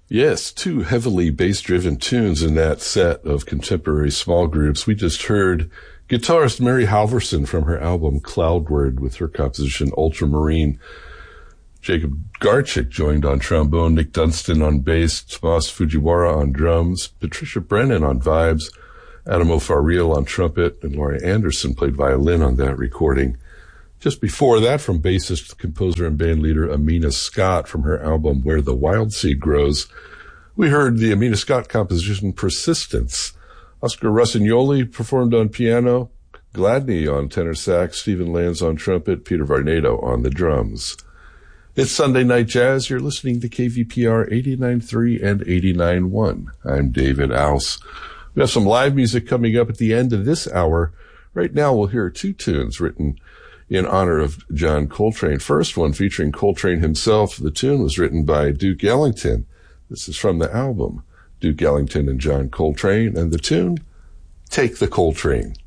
Yes, two heavily bass-driven tunes in that set of contemporary small groups. We just heard guitarist Mary Halvorson from her album Cloudward with her composition Ultramarine. Jacob Garchick joined on trombone, Nick Dunstan on bass, Tomas Fujiwara on drums, Patricia Brennan on vibes, Adam O'Farrell on trumpet, and Laurie Anderson played violin on that recording. Just before that, from bassist, composer, and bandleader Amina Scott from her album Where the Wild Seed Grows, we heard the Amina Scott composition Persistence. Oscar Rossignoli performed on piano, Gladney on tenor sax, Stephen Lanz on trumpet, Peter Varnado on the drums. It's Sunday Night Jazz. You're listening to KVPR 89.3 and 89.1. I'm David Ouse. We have some live music coming up at the end of this hour. Right now, we'll hear two tunes written in honor of John Coltrane. First one featuring Coltrane himself. The tune was written by Duke Ellington. This is from the album Duke Ellington and John Coltrane, and the tune, Take the Coltrane.